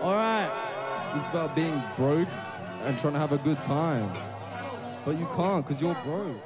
right. It's about being broke and trying to have a good time. But you can't because you're broke.